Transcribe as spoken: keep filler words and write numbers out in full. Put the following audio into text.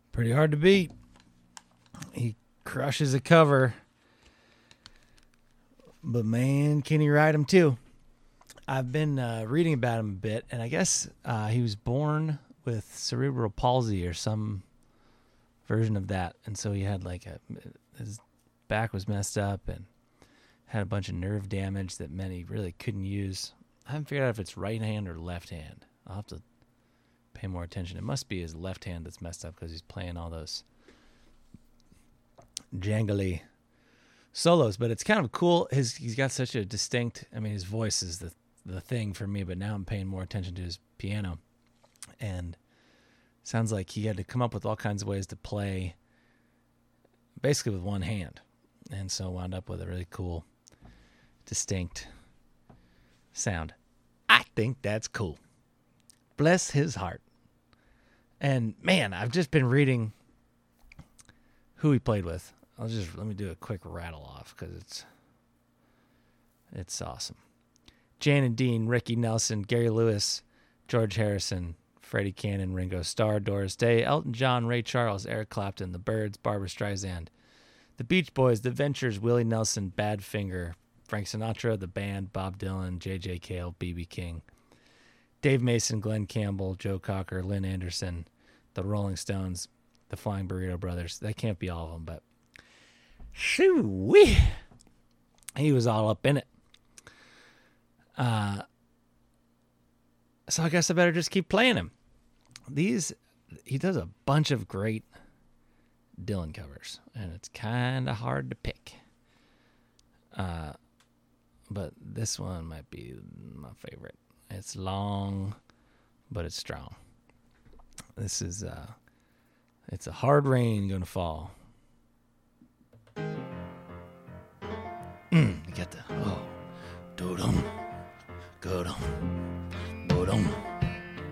Pretty hard to beat. He crushes a cover. But man, can he ride him too. I've been uh, reading about him a bit, and I guess uh, he was born with cerebral palsy or some version of that. And so he had like a, his back was messed up and had a bunch of nerve damage that meant he really couldn't use. I haven't figured out if it's right hand or left hand. I'll have to pay more attention. It must be his left hand that's messed up because he's playing all those jangly solos. But it's kind of cool. His he's got such a distinct. I mean, his voice is the the thing for me. But now I'm paying more attention to his piano, and sounds like he had to come up with all kinds of ways to play, basically with one hand, and so wound up with a really cool, distinct sound. I think that's cool. Bless his heart. And man, I've just been reading who he played with. I'll just let me do a quick rattle off because it's it's awesome. Jan and Dean, Ricky Nelson, Gary Lewis, George Harrison, Freddie Cannon, Ringo Starr, Doris Day, Elton John, Ray Charles, Eric Clapton, The Byrds, Barbra Streisand, The Beach Boys, The Ventures, Willie Nelson, Badfinger, Frank Sinatra, The Band, Bob Dylan, J J Cale, B B King, Dave Mason, Glenn Campbell, Joe Cocker, Lynn Anderson, The Rolling Stones, The Flying Burrito Brothers. That can't be all of them, but shoo-wee, he was all up in it. Uh, so I guess I better just keep playing him. These, he does a bunch of great Dylan covers, and it's kind of hard to pick. Uh, but this one might be my favorite. It's long, but it's strong. This is, uh, it's a hard rain gonna fall. Mm, you get the, oh, do-dum, go-dum, go-dum.